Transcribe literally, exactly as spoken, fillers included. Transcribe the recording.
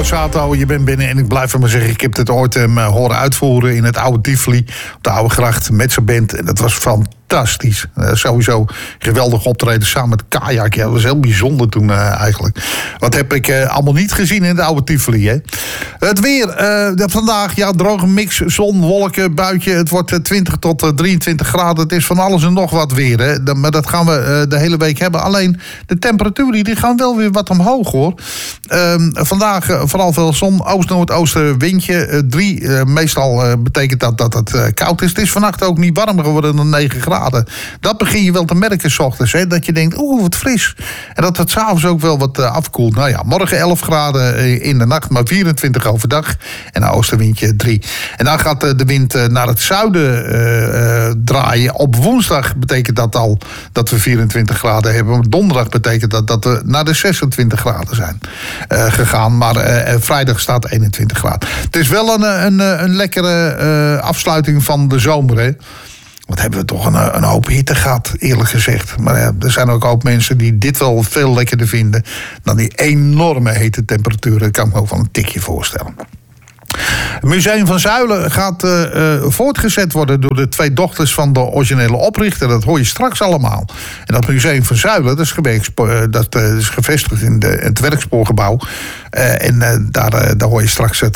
Borsato, je bent binnen en ik blijf maar zeggen, ik heb het ooit hem uh, horen uitvoeren in het oude Tivoli, op de Oude Gracht, met zijn band. En dat was fantastisch. Uh, sowieso geweldig optreden samen met Kajak. Ja, dat was heel bijzonder toen uh, eigenlijk. Wat heb ik uh, allemaal niet gezien in het oude Tivoli, hè? Het weer, uh, vandaag, ja, droge mix, zon, wolken, buitje. Het wordt uh, twintig tot uh, drieëntwintig graden. Het is van alles en nog wat weer, hè? Dat, maar dat gaan we uh, de hele week hebben. Alleen de temperaturen die gaan wel weer wat omhoog, hoor. Uh, vandaag uh, vooral veel zon, oost-noordoosten windje. Uh, drie, uh, meestal uh, betekent dat dat het uh, koud is. Het is vannacht ook niet warmer geworden dan negen graden. Dat begin je wel te merken 's ochtends, hè? Dat je denkt, oeh, wat fris. En dat het 's avonds ook wel wat uh, afkoelt. Nou ja, morgen elf graden uh, in de nacht, maar vierentwintig overdag. En een oostenwindje drie. En dan gaat uh, de wind uh, naar het zuiden uh, uh, draaien. Op woensdag betekent dat al dat we vierentwintig graden hebben. Maar donderdag betekent dat dat we naar de zesentwintig graden zijn uh, gegaan. Maar uh, vrijdag staat eenentwintig graden. Het is wel een, een, een lekkere uh, afsluiting van de zomer, hè. Wat hebben we toch een, een hoop hitte gehad, eerlijk gezegd. Maar ja, er zijn ook hoop mensen die dit wel veel lekkerder vinden dan die enorme hete temperaturen. Dat kan ik me ook wel een tikje voorstellen. Het Museum van Zuilen gaat uh, uh, voortgezet worden door de twee dochters van de originele oprichter. Dat hoor je straks allemaal. En dat Museum van Zuilen, dat is, uh, dat, uh, is gevestigd in de, het werkspoorgebouw. Uh, en uh, daar, uh, daar hoor je straks het